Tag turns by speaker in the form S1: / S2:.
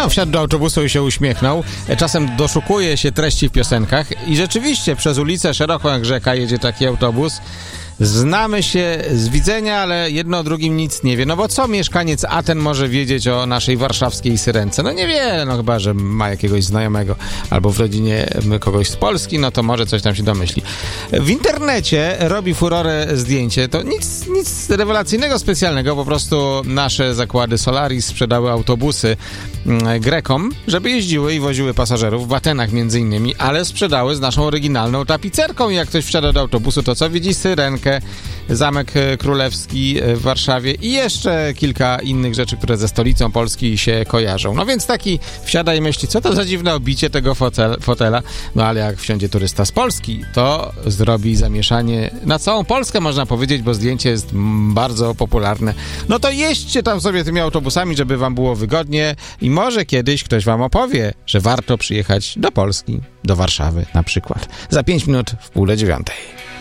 S1: No, wsiadł do autobusu i się uśmiechnął. Czasem doszukuje się treści w piosenkach i rzeczywiście przez ulicę szeroką jak rzeka jedzie taki autobus. Znamy się z widzenia, ale jedno o drugim nic nie wie. No bo co mieszkaniec Aten może wiedzieć o naszej warszawskiej Syrence? No niewiele, no chyba, że ma jakiegoś znajomego albo w rodzinie kogoś z Polski, no to może coś tam się domyśli. W internecie robi furorę zdjęcie. To nic rewelacyjnego, specjalnego. Po prostu nasze zakłady Solaris sprzedały autobusy Grekom, żeby jeździły i woziły pasażerów w Atenach między innymi, ale sprzedały z naszą oryginalną tapicerką i jak ktoś wsiada do autobusu, to co widzi? Syrenkę, Zamek Królewski w Warszawie i jeszcze kilka innych rzeczy, które ze stolicą Polski się kojarzą. No więc taki wsiada i myśli, co to za dziwne obicie tego fotela. No ale jak wsiądzie turysta z Polski, to zrobi zamieszanie na całą Polskę, można powiedzieć, bo zdjęcie jest bardzo popularne. No to jeźdźcie tam sobie tymi autobusami, żeby wam było wygodnie i może kiedyś ktoś wam opowie, że warto przyjechać do Polski, do Warszawy na przykład. Za 5 minut w 8:30.